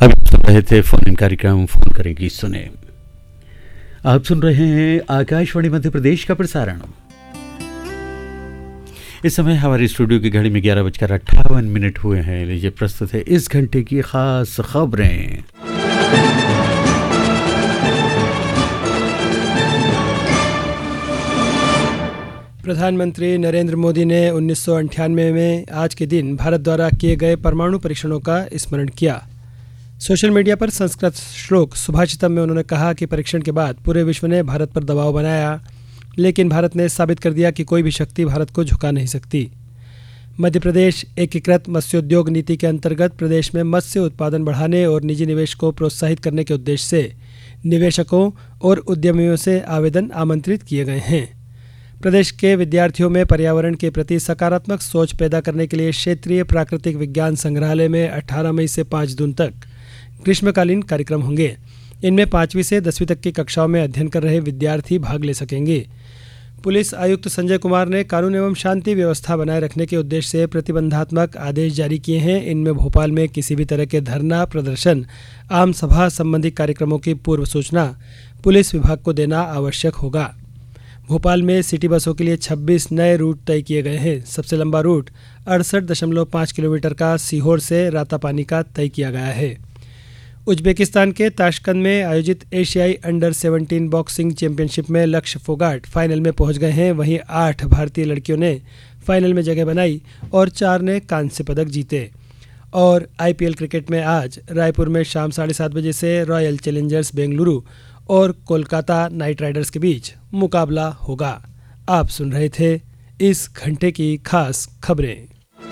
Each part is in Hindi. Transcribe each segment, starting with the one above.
अभी सुन रहे थे फोन इन कार्यक्रम फोन करेंगी सुने। आप सुन रहे हैं आकाशवाणी मध्य प्रदेश का प्रसारण। इस समय हमारे स्टूडियो की घड़ी में 11:58 हुए हैं। लीजिए प्रस्तुत है इस घंटे की खास खबरें। प्रधानमंत्री नरेंद्र मोदी ने 1998 में आज के दिन भारत द्वारा किए गए परमाणु परीक्षणों का स्मरण किया। सोशल मीडिया पर संस्कृत श्लोक सुभाषितम में उन्होंने कहा कि परीक्षण के बाद पूरे विश्व ने भारत पर दबाव बनाया, लेकिन भारत ने साबित कर दिया कि कोई भी शक्ति भारत को झुका नहीं सकती। मध्य प्रदेश एकीकृत मत्स्योद्योग नीति के अंतर्गत प्रदेश में मत्स्य उत्पादन बढ़ाने और निजी निवेश को प्रोत्साहित करने के उद्देश्य से निवेशकों और उद्यमियों से आवेदन आमंत्रित किए गए हैं। प्रदेश के विद्यार्थियों में पर्यावरण के प्रति सकारात्मक सोच पैदा करने के लिए क्षेत्रीय प्राकृतिक विज्ञान संग्रहालय में 18 मई से 5 जून तक ग्रीष्मकालीन कार्यक्रम होंगे। इनमें 5वीं से 10वीं तक की कक्षाओं में अध्ययन कर रहे विद्यार्थी भाग ले सकेंगे। पुलिस आयुक्त संजय कुमार ने कानून एवं शांति व्यवस्था बनाए रखने के उद्देश्य से प्रतिबंधात्मक आदेश जारी किए हैं। इनमें भोपाल में किसी भी तरह के धरना, प्रदर्शन, आम सभा संबंधी कार्यक्रमों की पूर्व सूचना पुलिस विभाग को देना आवश्यक होगा। भोपाल में सिटी बसों के लिए 26 नए रूट तय किए गए हैं। सबसे लंबा रूट 68.5 किलोमीटर का सीहोर से रातापानी का तय किया गया है। उज्बेकिस्तान के ताशकंद में आयोजित एशियाई अंडर 17 बॉक्सिंग चैंपियनशिप में लक्ष्य फोगाट फाइनल में पहुंच गए हैं। वहीं 8 भारतीय लड़कियों ने फाइनल में जगह बनाई और 4 ने कांस्य पदक जीते। और आईपीएल क्रिकेट में आज रायपुर में शाम 7:30 बजे से रॉयल चैलेंजर्स बेंगलुरु और कोलकाता नाइट राइडर्स के बीच मुकाबला होगा। आप सुन रहे थे इस घंटे की खास खबरें।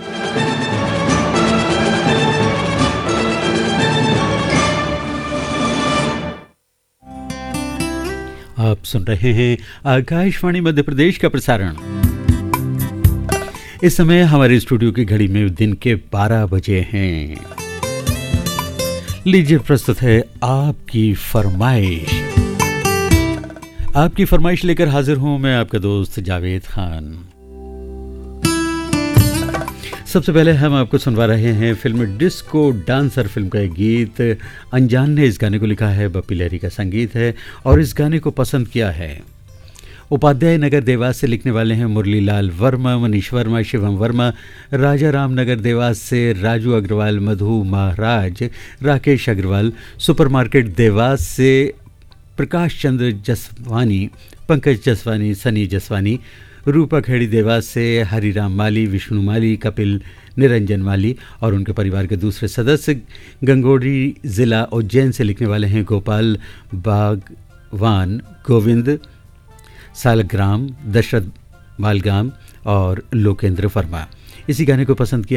आप सुन रहे हैं आकाशवाणी मध्य प्रदेश का प्रसारण। इस समय हमारे स्टूडियो की घड़ी में दिन के 12 बजे हैं। लीजिए प्रस्तुत है आपकी फरमाइश। आपकी फरमाइश लेकर हाजिर हूं मैं, आपका दोस्त जावेद खान। सबसे पहले हम आपको सुनवा रहे हैं फिल्म डिस्को डांसर फिल्म का एक गीत। अनजान ने इस गाने को लिखा है, बप्पी लहरी का संगीत है और इस गाने को पसंद किया है उपाध्याय नगर देवास से लिखने वाले हैं मुरलीलाल वर्मा, मनीष वर्मा, शिवम वर्मा, राजा राम नगर देवास से राजू अग्रवाल, मधु महाराज, राकेश अग्रवाल, सुपरमार्केट देवास से प्रकाश चंद्र जसवानी, पंकज जसवानी, सनी जसवानी, रूपा खेड़ी देवास से हरिराम माली, विष्णु माली, कपिल निरंजन माली और उनके परिवार के दूसरे सदस्य गंगोत्री ज़िला उज्जैन से लिखने वाले हैं गोपाल बागवान, गोविंद सालग्राम, दशरथ बालगाम और लोकेंद्र वर्मा। इसी गाने को पसंद किया